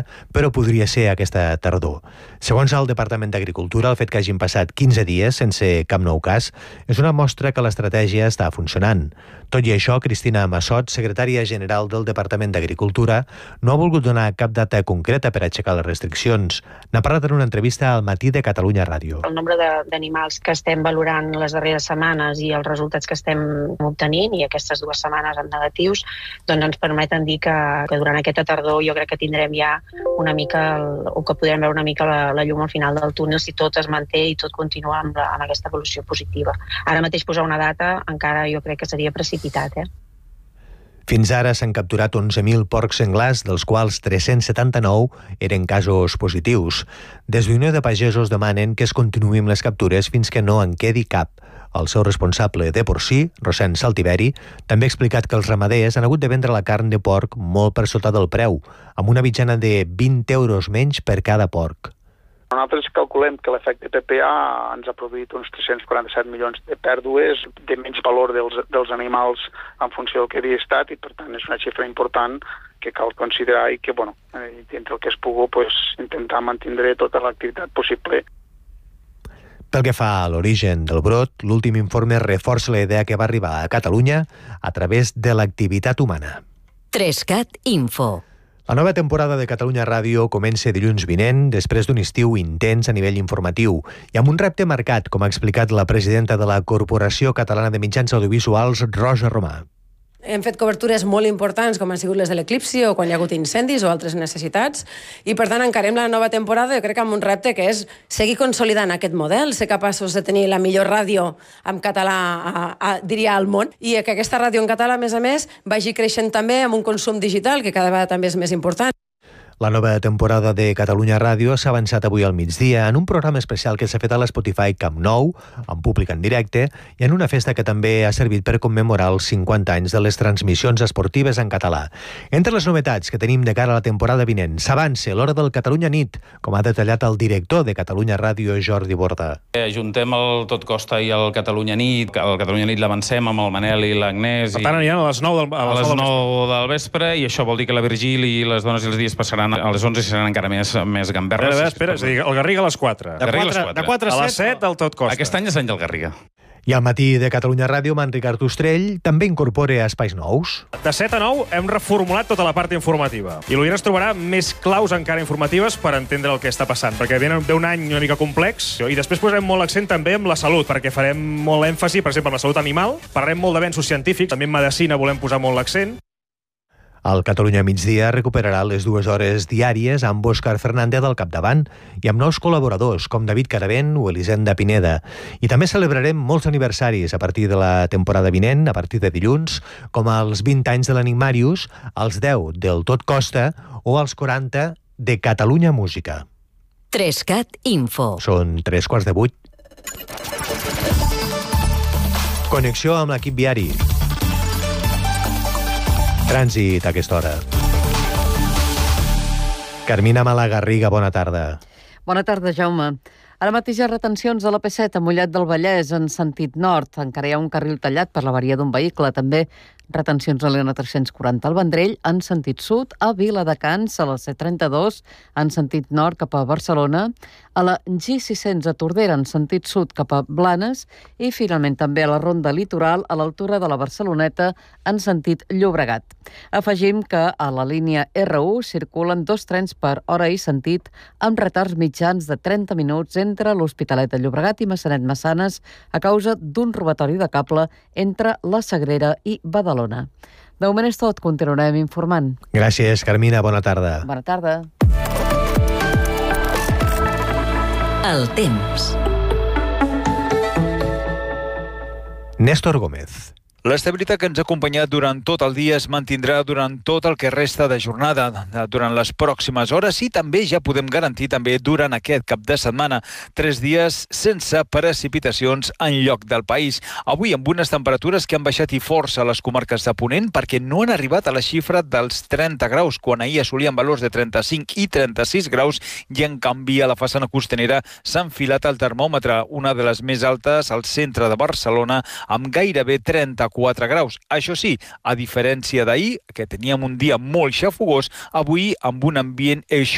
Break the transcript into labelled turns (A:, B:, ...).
A: però podria ser aquesta tardor. Segons el Departament d'Agricultura, el fet que hagin passat 15 dies sense cap nou cas és una mostra que l'estratègia està funcionant. Tot i això, Cristina Massot, secretària general del Departament d'Agricultura, no ha volgut donar cap data concreta per aixecar les restriccions. N'ha parlat en una entrevista al Matí de Catalunya Ràdio.
B: El nombre d'animals que estem valorant les darreres setmanes i els resultats que estem obtenint, i aquestes 2 setmanes en negatius, doncs ens permeten dir que durant aquesta tardor jo crec que tindrem ja una mica, o que podrem veure una mica la llum al final del túnel si tot es manté i tot continua amb aquesta evolució positiva. Ara mateix posar una data encara jo crec que seria precipitat.
A: Fins ara s'han capturat 11.000 porcs senglars, dels quals 379 eren casos positius. Des d'Unió de Pagesos demanen que es continuï amb les captures fins que no en quedi cap. El seu responsable de porcí, Rosén Saltiveri, també ha explicat que els ramaders han hagut de vendre la carn de porc molt per sota del preu, amb una mitjana de 20 euros menys per cada porc.
C: Nosaltres calculem que l'efecte PPA ens ha produït uns 347 milions de pèrdues, de menys valor dels animals en funció del que havia estat, i per tant és una xifra important que cal considerar i que, dintre el que es pugui, intentar mantenir tota l'activitat possible.
A: Pel que fa a l'origen del brot, l'últim informe reforça la idea que va arribar a Catalunya a través de l'activitat humana.
D: 3CAT Info.
A: La nova temporada de Catalunya Ràdio comença dilluns vinent, després d'un estiu intens a nivell informatiu i amb un repte marcat, com ha explicat la presidenta de la Corporació Catalana de Mitjans Audiovisuals, Rosa Romà.
E: Hem fet cobertures molt importants, com han sigut les de l'eclipsi o quan hi ha hagut incendis o altres necessitats, i per tant encarem la nova temporada, jo crec, amb un repte que és seguir consolidant aquest model, ser capaços de tenir la millor ràdio en català, diria, al món, i que aquesta ràdio en català, a més, vagi creixent també amb un consum digital, que cada vegada també és més important.
A: La nova temporada de Catalunya Ràdio s'ha avançat avui al migdia en un programa especial que s'ha fet a l'Spotify Camp Nou, amb públic en directe, i en una festa que també ha servit per commemorar els 50 anys de les transmissions esportives en català. Entre les novetats que tenim de cara a la temporada vinent, s'avança l'hora del Catalunya Nit, com ha detallat el director de Catalunya Ràdio, Jordi Borda.
F: Ajuntem el Tot Costa i el Catalunya Nit. El Catalunya Nit l'avancem amb el Manel i l'Agnès.
G: Per tant, aniran a les 9
F: del vespre, i això vol dir que la Virgili i les dones i els dies passaran a les 11 seran encara més gamberres.
G: Espera, és a dir, el Garriga a les 4.
F: De 4
G: a les 7 el Tot Costa.
F: Aquest any és l'any del Garriga.
A: I al Matí de Catalunya Ràdio, en Ricard Ostrell també incorpora espais nous.
G: De 7 a 9 hem reformulat tota la part informativa. I l'Oients trobarà més claus encara informatives per entendre el que està passant, perquè ve un any una mica complex, i després posarem molt l'accent també amb la salut, perquè farem molt èmfasi, per exemple, en la salut animal, parlarem molt d'avenços científics, també en medicina volem posar molt l'accent.
A: El Catalunya Migdia recuperarà les 2 hores diàries amb Òscar Fernández al capdavant i amb nous col·laboradors com David Caravent o Elisenda Pineda. I també celebrarem molts aniversaris a partir de la temporada vinent, a partir de dilluns, com els 20 anys de l'Enigmàrius, els 10 del Tot Costa o els 40 de Catalunya Música.
D: 3CAT Info.
A: Són 7:45. Connexió amb l'equip viari. Trànsit a aquesta hora. Carmina Malagarriga, bona tarda.
H: Bona tarda, Jaume. Ara mateix hi ha retencions a l'AP7 a Mollet del Vallès en sentit nord. Encara hi ha un carril tallat per l'avaria d'un vehicle. També retencions a l'N340 al Vendrell en sentit sud, a Viladecans, a la C32 en sentit nord cap a Barcelona, a la G600 a Tordera en sentit sud cap a Blanes i finalment també a la Ronda Litoral a l'altura de la Barceloneta en sentit Llobregat. Afegim que a la línia R1 circulen 2 trens per hora i sentit amb retards mitjans de 30 minuts entre l'Hospitalet de Llobregat i Massanet-Massanes a causa d'un robatori de cable entre la Sagrera i Badalona. De moment és tot, continuarem informant.
A: Gràcies, Carmina, bona tarda.
H: Bona tarda.
D: El temps.
A: Néstor Gómez.
I: L'estabilitat que ens ha acompanyat durant tot el dia es mantindrà durant tot el que resta de jornada, durant les pròximes hores i també ja podem garantir també durant aquest cap de setmana. 3 dies sense precipitacions en lloc del país. Avui amb unes temperatures que han baixat i força a les comarques de Ponent perquè no han arribat a la xifra dels 30 graus, quan ahir assolien valors de 35 i 36 graus i en canvi a la façana costanera s'ha enfilat el termòmetre, una de les més altes al centre de Barcelona, amb gairebé 34 graus. Això sí, a diferència d'ahir, que teníem un dia molt xafogós, avui amb un ambient